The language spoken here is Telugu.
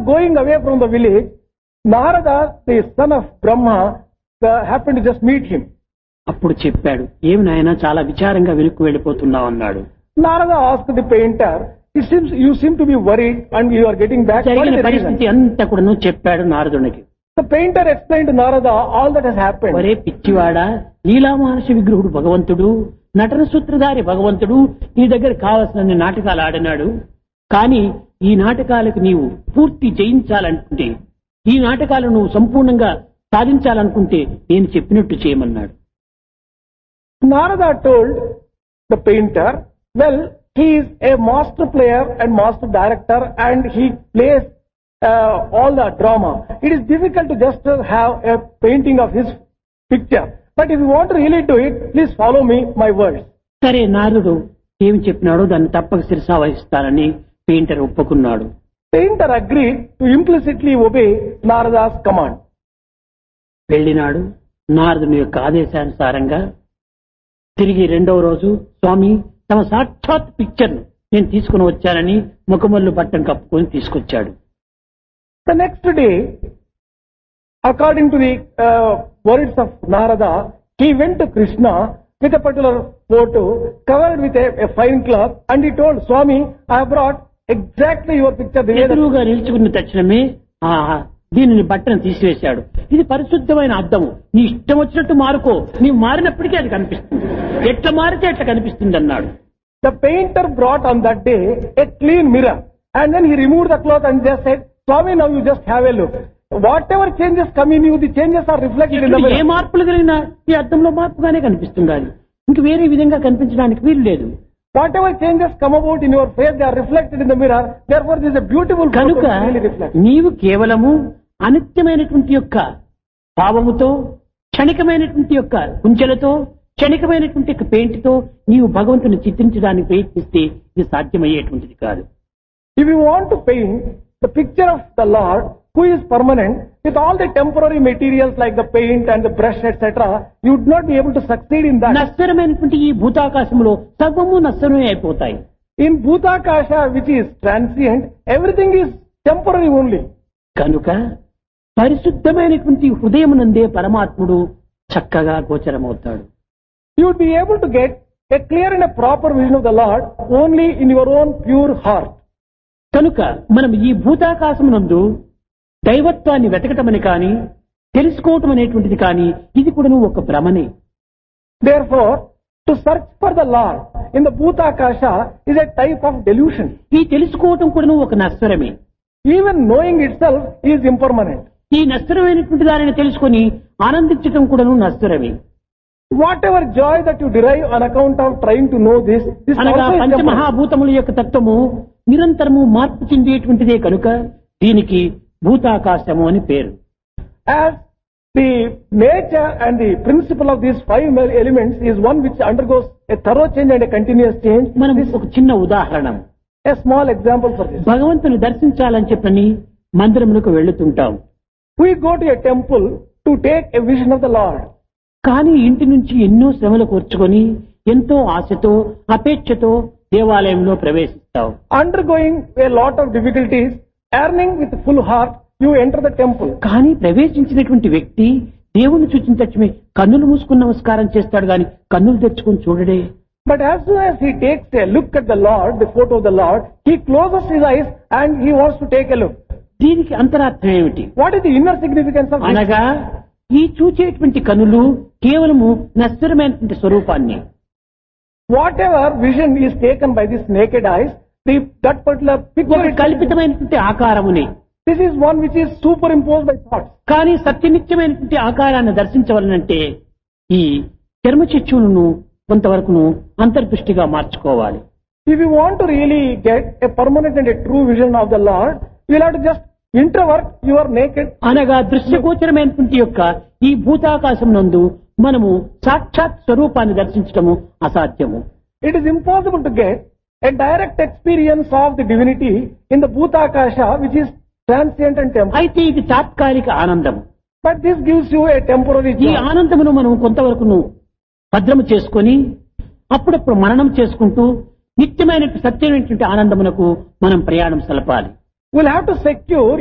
going away from the village, Narada, the son of Brahma, happened to just meet him. అప్పుడు చెప్పాడు, ఏమి నాయనా చాలా విచారంగా వెనుక్కు వెళ్ళిపోతున్నావు అన్నాడు. Narada asked the painter, you seem to be worried and you are getting back. What is జరిగిన the పరిస్థితి reason? అంతా కూడా చెప్పాడు నారదునికి. The painter explained to Narada all that has happened. ఒరే పిచ్చివాడా, లీలా మహర్షి విగ్రహుడు భగవంతుడు, నటన సూత్రధారి భగవంతుడు నీ దగ్గర కావలసిన నాటకాలు ఆడినాడు. కానీ ఈ నాటకాలకు నీవు పూర్తి జయించాలనుకుంటే, ఈ నాటకాలను నువ్వు సంపూర్ణంగా సాధించాలనుకుంటే నేను చెప్పినట్టు చేయమన్నాడు. Narada told the painter, well, he is a master player and master director and he plays all the drama. It is difficult to just have a painting of his picture. But if you want to really do it, please follow me, my words. సరే, నారదుడు ఏమి చెప్పినాడో దాన్ని తప్పక శిరసా వహిస్తానని పెయింటర్ ఒప్పుకున్నాడు. Painter agreed to implicitly obey Narada's command. వెళ్ళినాడు. నారదుని యొక్క ఆదేశానుసారంగా తిరిగి రెండవ రోజు స్వామి తమ సాక్షాత్ పిక్చర్ నేను తీసుకుని వచ్చానని ముఖమల్లు బట్టం కప్పుకొని తీసుకొచ్చాడు. The next day, according to the words of Narada, he went to Krishna with a particular photo covered with a fine cloth and he told, Swami, I have brought exactly your picture. ఎదురుగా నిలుచుకున్న తక్షణమే దీనిని బట్టను తీసివేశాడు. ఇది పరిశుద్ధమైన అద్దము, నీ ఇష్టం వచ్చినట్టు మారుకో, నీవు మారినప్పటికీ అది కనిపిస్తుంది, ఎట్లా మారితే ఎట్లా కనిపిస్తుంది అన్నాడు. The painter brought on that day a clean mirror and then he removed the cloth and just said, Swami, now you just have a look. Whatever changes come in you, the changes are reflected in the mirror. ఏ మార్పులు కలిగినా ఈ అద్దంలో మార్పుగానే కనిపిస్తుంది, ఇంక వేరే విధంగా కనిపించడానికి వీలు లేదు. Whatever changes come about in your face, they are reflected in the mirror. Therefore, this is a beautiful photo. కనుక really reflects. నీవు కేవలము అనిత్యమైనటువంటి యొక్క భావముతో, క్షణికమైనటువంటి యొక్క కుంచెలతో, క్షణికమైనటువంటి యొక్క పెయింట్తో నీవు భగవంతుని చిత్రించడానికి ప్రయత్నిస్తే ఇది సాధ్యమయ్యేటువంటిది కాదు. If you want to paint the picture of the Lord, who is permanent, with all the temporary materials like the paint and the brush, etc., you would not be able to succeed in that. నశ్వరమైనటువంటి ఈ భూతాకాశంలో సర్వము నశ్వరమే అయిపోతాయి. In Bhutakasha, which is transient, everything is temporary only. కనుక పరిశుద్ధమైనటువంటి హృదయమునందే పరమాత్ముడు చక్కగా గోచరమవుతాడు. You would be able to get a clear and a proper vision of the Lord only in your own pure heart. కనుక మనం ఈ భూతాకాశమునందు దైవత్వాన్ని వెతకటమని కానీ, తెలుసుకోవటం అనేటువంటిది కానీ ఇది కూడా ఒక భ్రమనే. Therefore, to search for the Lord in the Bhutakasha is a type of delusion. ఈ తెలుసుకోవటం కూడా ఒక నశ్వరమే. Even knowing itself is impermanent. ఈ నశ్వరమైనటువంటి దానిని తెలుసుకొని ఆనందించటం కూడా నశ్వరమే. Whatever joy that you derive on account of trying to know this అనగా also is temporary. పంచమహాభూతముల యొక్క తత్వము నిరంతరము మార్పు చెందేటువంటిదే కనుక దీనికి భూతాకాశము అని పేరు. As the nature and the principle of these five elements is one which undergoes a thorough change and a continuous change. మనం ఒక చిన్న ఉదాహరణ, A small example for this. భగవంతుని దర్శించాలని చెప్పని మందిరములకు వెళ్తుంటాం. We go to a temple to take a vision of the Lord. కానీ ఇంటి నుంచి ఎన్నో శ్రమలు కూర్చుకొని ఎంతో ఆశతో అపేక్షతో దేవాలయంలో ప్రవేశిస్తావు. Undergoing a lot of difficulties, earning with full heart, you enter the temple. కానీ ప్రవేశించినటువంటి వ్యక్తి దేవుని చూచిన తక్షణమే కన్నులు మూసుకుని నమస్కారం చేస్తాడు, గాని కన్నులు తెచ్చుకొని చూడడే. But as soon as he takes a look at the Lord, the photo of the Lord, he closes his eyes and he wants to take a look. దీనికి అంతరార్థం ఏమిటి? What is the inner significance of this? అనగా ఈ చూచేటువంటి కనులు కేవలము నశ్వరమైనటువంటి స్వరూపాన్ని, Whatever vision is taken by this naked eyes, that particular picture, ఒక కల్పితమైనటువంటి ఆకారముని, this is one which is superimposed by thoughts. కానీ సత్యనిత్యమైనటువంటి ఆకారాన్ని దర్శించవలనంటే ఈ చర్మచక్షువులను కొంతవరకును అంతర్దృష్టిగా మార్చుకోవాలి. If you want to really get a permanent and a true vision of the Lord, you will have to just introvert your naked. అనగా దృశ్యగోచరమైనటువంటి యొక్క ఈ భూతాకాశం నందు మనము సాక్షాత్ స్వరూపాన్ని దర్శించటము అసాధ్యము. It is impossible to get a direct experience of the divinity in the Bhutakasha, which is transient and temporary. అయితే ఇది తాత్కాలిక ఆనందం. But this gives you a temporary ఈ joy. ఆనందమును మనం కొంతవరకును భద్రము చేసుకొని అప్పుడప్పుడు మననం చేసుకుంటూ నిత్యమైనటువంటి సత్యమైనటువంటి ఆనందమునకు మనం ప్రయాణం సలపాలి. We'll have to secure